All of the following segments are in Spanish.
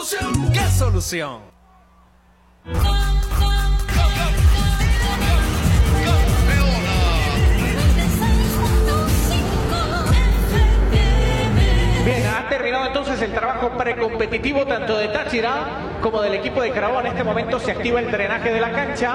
¿Qué solución? Bien, ha terminado entonces el trabajo precompetitivo tanto de Táchira como del equipo de Carabobo. En este momento se activa el drenaje de la cancha.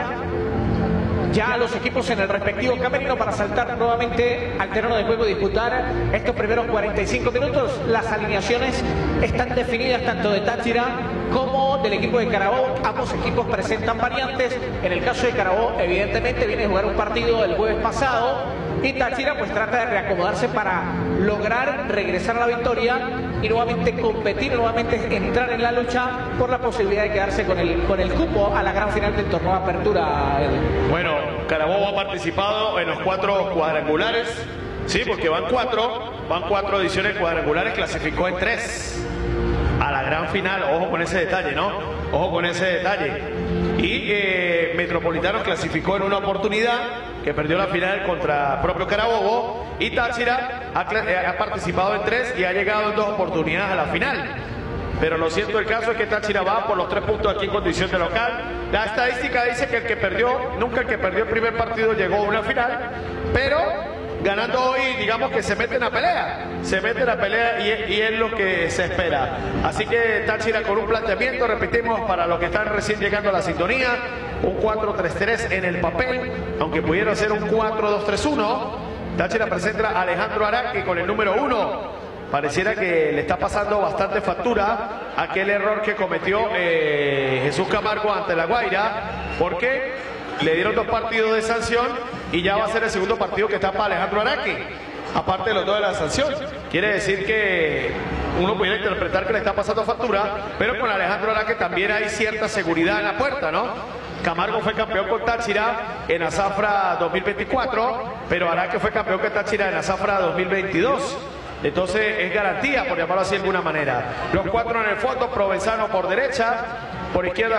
Ya los equipos en el respectivo camerino para saltar nuevamente al terreno de juego y disputar estos primeros 45 minutos. Las alineaciones están definidas tanto de Táchira como del equipo de Carabobo. Ambos equipos presentan variantes. En el caso de Carabobo, evidentemente viene a jugar un partido el jueves pasado y Táchira pues trata de reacomodarse para lograr regresar a la victoria y nuevamente competir, nuevamente entrar en la lucha por la posibilidad de quedarse con el cupo a la gran final del torneo de apertura. Bueno, Carabobo ha participado en los 4 cuadrangulares, sí, porque van 4 ediciones cuadrangulares, clasificó en 3 a la gran final. Ojo con ese detalle, ¿no? Ojo con ese detalle. Y Metropolitanos clasificó en una oportunidad, que perdió la final contra propio Carabobo, y Táchira ha participado en 3 y ha llegado en 2 oportunidades a la final. Pero lo cierto del caso es que Táchira va por los 3 puntos aquí en condición de local. La estadística dice que nunca el que perdió el primer partido llegó a una final, pero ganando hoy, digamos que se mete en la pelea. Se mete en la pelea y es lo que se espera. Así que Táchira con un planteamiento, repetimos, para los que están recién llegando a la sintonía, un 4-3-3 en el papel, aunque pudiera ser un 4-2-3-1. Táchira presenta a Alejandro Araque con el número 1. Pareciera que le está pasando bastante factura aquel error que cometió Jesús Camargo ante La Guaira, porque le dieron 2 partidos de sanción y ya va a ser el segundo partido que está para Alejandro Araque, aparte de los 2 de la sanción. Quiere decir que uno pudiera interpretar que le está pasando factura, pero con Alejandro Araque también hay cierta seguridad en la puerta, ¿no? Camargo fue campeón con Táchira en la Zafra 2024, pero Araque fue campeón con Táchira en la Zafra 2022. Entonces es garantía, por llamarlo así de alguna manera. Los 4 en el fondo, Provenzano por derecha, por izquierda